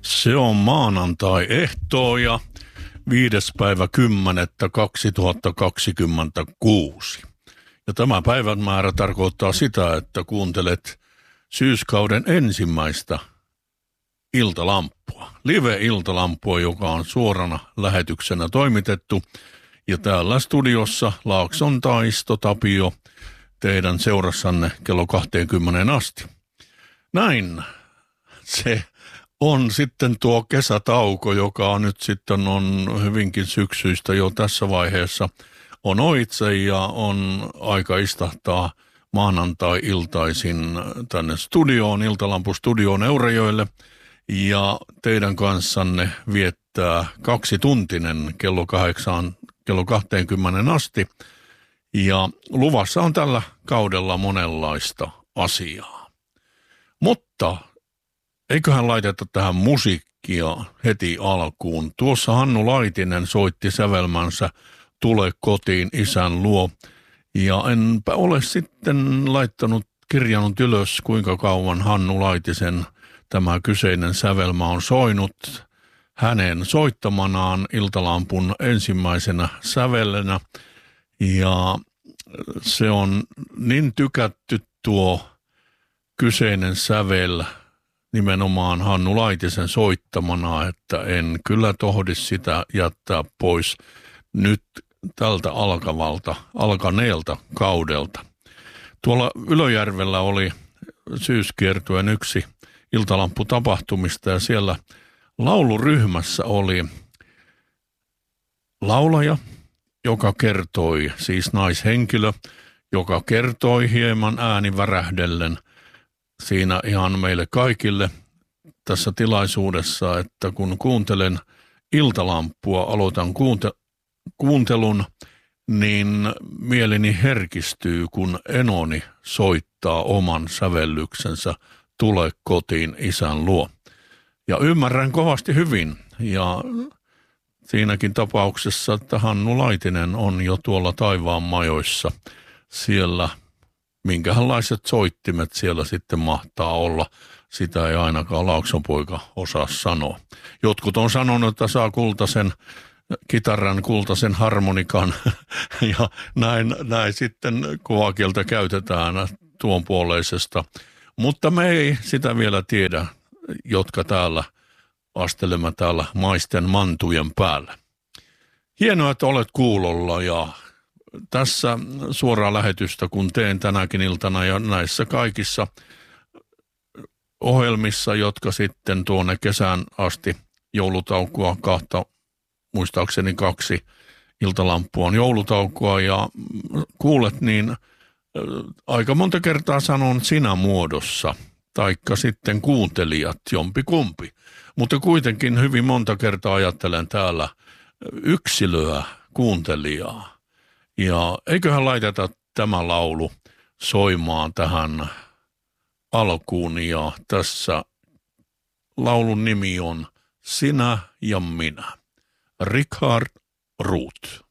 Se on maanantai-ehtoo ja 5.10.2026. Ja tämä päivän määrä tarkoittaa sitä, että kuuntelet syyskauden ensimmäistä iltalampua. Live-iltalampua, joka on suorana lähetyksenä toimitettu. Ja täällä studiossa Laakson Taisto Tapio teidän seurassanne kello 20 asti. Näin se on sitten tuo kesätauko, joka nyt sitten on hyvinkin syksyistä jo tässä vaiheessa on oitse ja on aika istahtaa maanantai-iltaisin tänne studioon, Iltalampu-studioon Eurajoelle ja teidän kanssanne viettää 2-tuntinen kello 20 asti ja luvassa on tällä kaudella monenlaista asiaa. Mutta eiköhän laiteta tähän musiikkia heti alkuun. Tuossa Hannu Laitinen soitti sävelmänsä Tule kotiin isän luo. Ja enpä ole sitten kirjannut ylös, kuinka kauan Hannu Laitisen tämä kyseinen sävelmä on soinut hänen soittamanaan Iltalampun ensimmäisenä sävellenä. Ja se on niin tykätty tuo kyseinen sävel nimenomaan Hannu Laitisen soittamana, että en kyllä tohdi sitä jättää pois nyt tältä alkaneelta kaudelta. Tuolla Ylöjärvellä oli syyskiertueen yksi iltalamputapahtumista ja siellä lauluryhmässä oli laulaja, joka kertoi, siis naishenkilö, joka kertoi hieman äänivärähdellen siinä ihan meille kaikille tässä tilaisuudessa, että kun kuuntelen iltalampua, aloitan kuuntelun, niin mieleni herkistyy, kun enoni soittaa oman sävellyksensä Tule kotiin isän luo. Ja ymmärrän kovasti hyvin ja siinäkin tapauksessa, että Hannu Laitinen on jo tuolla taivaan majoissa siellä. Minkälaiset soittimet siellä sitten mahtaa olla, sitä ei ainakaan Laakson poika osaa sanoa. Jotkut on sanonut, että saa kultaisen kitaran, kultaisen harmonikan ja näin sitten kuvakieltä käytetään tuon puoleisesta. Mutta me ei sitä vielä tiedä, jotka täällä astelemme täällä maisten mantujen päällä. Hienoa, että olet kuulolla ja tässä suoraa lähetystä, kun teen tänäkin iltana ja näissä kaikissa ohjelmissa, jotka sitten tuonne kesään asti joulutaukoa muistaakseni 2 iltalampua on joulutaukoa ja kuulet, niin aika monta kertaa sanon sinä muodossa, taikka sitten kuuntelijat jompikumpi. Mutta kuitenkin hyvin monta kertaa ajattelen täällä yksilöä, kuuntelijaa. Ja eiköhän laiteta tämä laulu soimaan tähän alkuun ja tässä laulun nimi on Sinä ja minä. Richard Ruth.